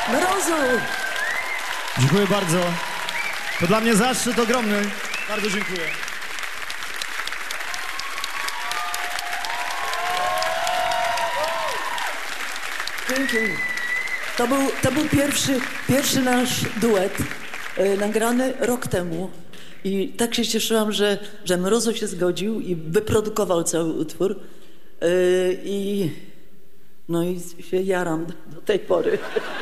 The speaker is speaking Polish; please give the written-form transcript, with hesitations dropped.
Mrozu! Dziękuję bardzo. To dla mnie zaszczyt ogromny. Bardzo dziękuję. Dzięki. To był pierwszy nasz duet, nagrany rok temu. I tak się cieszyłam, że Mrozu się zgodził i wyprodukował cały utwór. No i się jaram do tej pory.